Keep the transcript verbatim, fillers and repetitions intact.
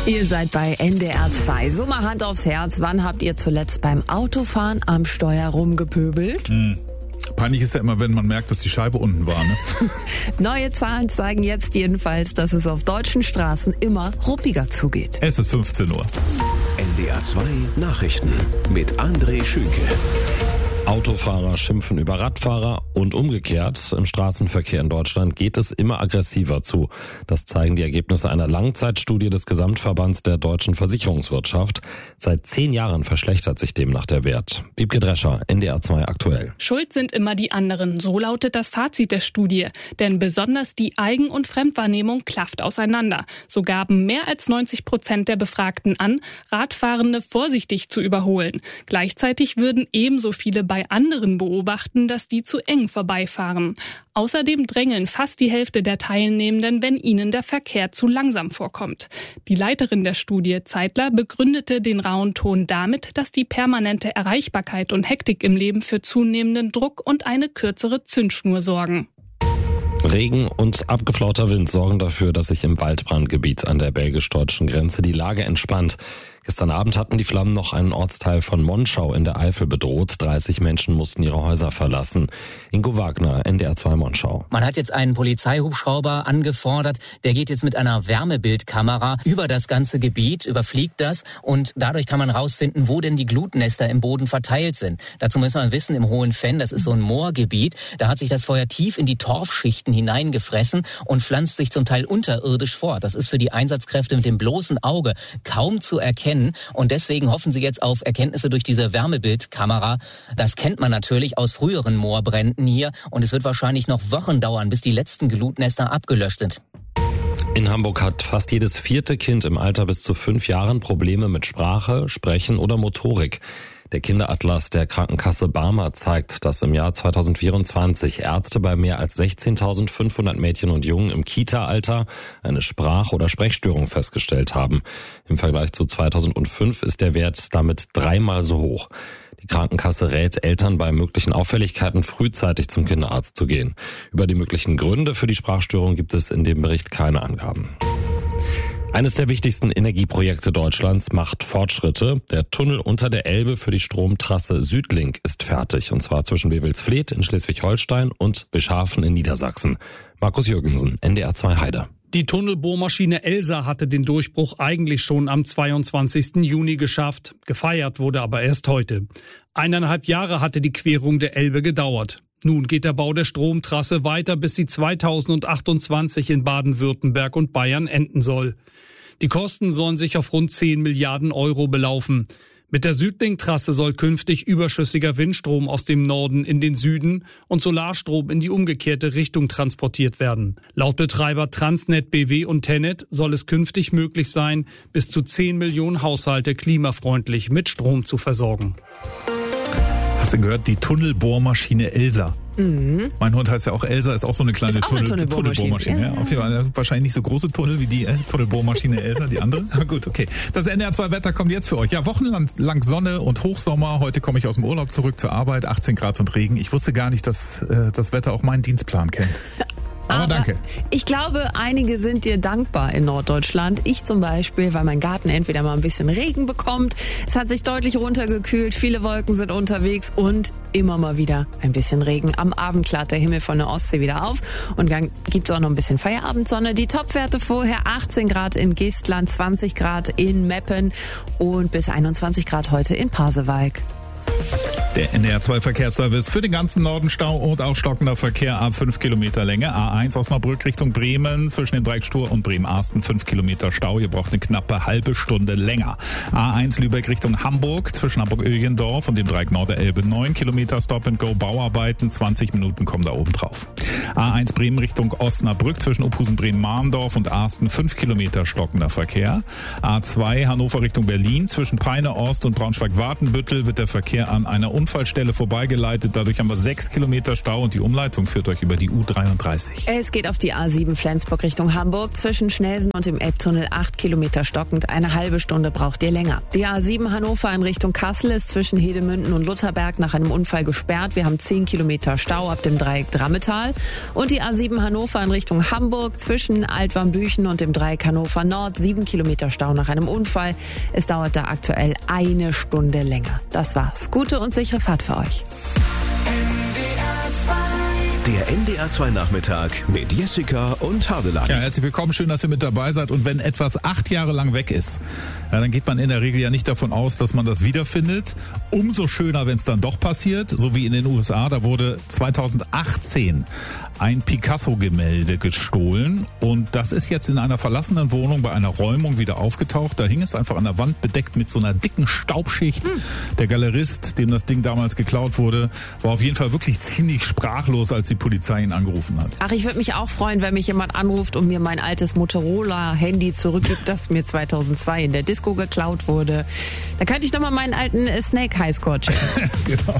Ihr seid bei N D R zwei. So mal Hand aufs Herz. Wann habt ihr zuletzt beim Autofahren am Steuer rumgepöbelt? Hm. Peinlich ist ja immer, wenn man merkt, dass die Scheibe unten war. Ne? Neue Zahlen zeigen jetzt jedenfalls, dass es auf deutschen Straßen immer ruppiger zugeht. Es ist fünfzehn Uhr. N D R zwei Nachrichten mit André Schünke. Autofahrer schimpfen über Radfahrer und umgekehrt. Im Straßenverkehr in Deutschland geht es immer aggressiver zu. Das zeigen die Ergebnisse einer Langzeitstudie des Gesamtverbands der deutschen Versicherungswirtschaft. Seit zehn Jahren verschlechtert sich demnach der Wert. Wiebke Drescher, N D R zwei aktuell. Schuld sind immer die anderen, so lautet das Fazit der Studie. Denn besonders die Eigen- und Fremdwahrnehmung klafft auseinander. So gaben mehr als neunzig Prozent der Befragten an, Radfahrende vorsichtig zu überholen. Gleichzeitig würden ebenso viele bei anderen beobachten, dass die zu eng vorbeifahren. Außerdem drängeln fast die Hälfte der Teilnehmenden, wenn ihnen der Verkehr zu langsam vorkommt. Die Leiterin der Studie, Zeitler, begründete den rauen Ton damit, dass die permanente Erreichbarkeit und Hektik im Leben für zunehmenden Druck und eine kürzere Zündschnur sorgen. Regen und abgeflauter Wind sorgen dafür, dass sich im Waldbrandgebiet an der belgisch-deutschen Grenze die Lage entspannt. Gestern Abend hatten die Flammen noch einen Ortsteil von Monschau in der Eifel bedroht. dreißig Menschen mussten ihre Häuser verlassen. Ingo Wagner, N D R zwei Monschau. Man hat jetzt einen Polizeihubschrauber angefordert. Der geht jetzt mit einer Wärmebildkamera über das ganze Gebiet, überfliegt das und dadurch kann man rausfinden, wo denn die Glutnester im Boden verteilt sind. Dazu muss man wissen, im Hohen Venn, das ist so ein Moorgebiet, da hat sich das Feuer tief in die Torfschichten hineingefressen und pflanzt sich zum Teil unterirdisch fort. Das ist für die Einsatzkräfte mit dem bloßen Auge kaum zu erkennen. Und deswegen hoffen sie jetzt auf Erkenntnisse durch diese Wärmebildkamera. Das kennt man natürlich aus früheren Moorbränden hier. Und es wird wahrscheinlich noch Wochen dauern, bis die letzten Glutnester abgelöscht sind. In Hamburg hat fast jedes vierte Kind im Alter bis zu fünf Jahren Probleme mit Sprache, Sprechen oder Motorik. Der Kinderatlas der Krankenkasse Barmer zeigt, dass im Jahr zweitausendvierundzwanzig Ärzte bei mehr als sechzehntausendfünfhundert Mädchen und Jungen im Kita-Alter eine Sprach- oder Sprechstörung festgestellt haben. Im Vergleich zu zweitausendfünf ist der Wert damit dreimal so hoch. Die Krankenkasse rät Eltern bei möglichen Auffälligkeiten frühzeitig zum Kinderarzt zu gehen. Über die möglichen Gründe für die Sprachstörung gibt es in dem Bericht keine Angaben. Eines der wichtigsten Energieprojekte Deutschlands macht Fortschritte. Der Tunnel unter der Elbe für die Stromtrasse Südlink ist fertig, und zwar zwischen Wewelsfleth in Schleswig-Holstein und Bischhafen in Niedersachsen. Markus Jürgensen, N D R zwei Heide. Die Tunnelbohrmaschine Elsa hatte den Durchbruch eigentlich schon am zweiundzwanzigsten Juni geschafft. Gefeiert wurde aber erst heute. Eineinhalb Jahre hatte die Querung der Elbe gedauert. Nun geht der Bau der Stromtrasse weiter, bis sie zweitausendachtundzwanzig in Baden-Württemberg und Bayern enden soll. Die Kosten sollen sich auf rund zehn Milliarden Euro belaufen. Mit der Südlink-Trasse soll künftig überschüssiger Windstrom aus dem Norden in den Süden und Solarstrom in die umgekehrte Richtung transportiert werden. Laut Betreiber Transnet B W und Tennet soll es künftig möglich sein, bis zu zehn Millionen Haushalte klimafreundlich mit Strom zu versorgen. Hast du gehört, die Tunnelbohrmaschine Elsa? Mhm. Mein Hund heißt ja auch Elsa, ist auch so eine kleine ist auch Tunnel, eine Tunnelbohrmaschine. Tunnelbohrmaschine. Ja, ja. Auf jeden Fall wahrscheinlich nicht so große Tunnel wie die äh, Tunnelbohrmaschine Elsa, die andere. Aber gut, okay. Das N D R zwei Wetter kommt jetzt für euch. Ja, wochenlang lang Sonne und Hochsommer. Heute komme ich aus dem Urlaub zurück zur Arbeit, achtzehn Grad und Regen. Ich wusste gar nicht, dass äh, das Wetter auch meinen Dienstplan kennt. Aber, Aber danke. Ich glaube, einige sind dir dankbar in Norddeutschland. Ich zum Beispiel, weil mein Garten entweder mal ein bisschen Regen bekommt. Es hat sich deutlich runtergekühlt, viele Wolken sind unterwegs und immer mal wieder ein bisschen Regen. Am Abend klart der Himmel von der Ostsee wieder auf und dann gibt's auch noch ein bisschen Feierabendsonne. Die Topwerte vorher achtzehn Grad in Geestland, zwanzig Grad in Meppen und bis einundzwanzig Grad heute in Pasewalk. Der N D R zwei Verkehrsservice für den ganzen Norden Stau und auch stockender Verkehr ab fünf Kilometer Länge. A eins Osnabrück Richtung Bremen zwischen dem Dreieck Stur und Bremen-Arsten fünf Kilometer Stau. Ihr braucht eine knappe halbe Stunde länger. A eins Lübeck Richtung Hamburg zwischen Hamburg-Öhlendorf und dem Dreieck Norderelbe neun Kilometer Stop and Go Bauarbeiten. zwanzig Minuten kommen da oben drauf. A eins Bremen Richtung Osnabrück zwischen Ophusen Bremen-Mahndorf und Arsten fünf Kilometer stockender Verkehr. A zwei Hannover Richtung Berlin zwischen Peine Ost und Braunschweig-Wartenbüttel wird der Verkehr an einer Unfallstelle vorbeigeleitet. Dadurch haben wir sechs Kilometer Stau und die Umleitung führt euch über die U dreiunddreißig. Es geht auf die A sieben Flensburg Richtung Hamburg. Zwischen Schnelsen und dem Elbtunnel acht Kilometer stockend. Eine halbe Stunde braucht ihr länger. Die A sieben Hannover in Richtung Kassel ist zwischen Hedemünden und Lutherberg nach einem Unfall gesperrt. Wir haben zehn Kilometer Stau ab dem Dreieck Drammetal. Und die A sieben Hannover in Richtung Hamburg zwischen Altwarmbüchen und dem Dreieck Hannover Nord. sieben Kilometer Stau nach einem Unfall. Es dauert da aktuell eine Stunde länger. Das war's. Gute und sichere Fahrt für euch. Der N D R zwei Nachmittag mit Jessica und Hardeland. Ja, herzlich willkommen, schön, dass ihr mit dabei seid. Und wenn etwas acht Jahre lang weg ist, ja, dann geht man in der Regel ja nicht davon aus, dass man das wiederfindet. Umso schöner, wenn es dann doch passiert, so wie in den U S A. Da wurde zweitausendachtzehn ein Picasso-Gemälde gestohlen und das ist jetzt in einer verlassenen Wohnung bei einer Räumung wieder aufgetaucht. Da hing es einfach an der Wand bedeckt mit so einer dicken Staubschicht. Hm. Der Galerist, dem das Ding damals geklaut wurde, war auf jeden Fall wirklich ziemlich sprachlos, als die Polizei ihn angerufen hat. Ach, ich würde mich auch freuen, wenn mich jemand anruft und mir mein altes Motorola-Handy zurückgibt, das mir zweitausendzwei in der Disco geklaut wurde. Da könnte ich nochmal meinen alten Snake Highscore checken. Genau.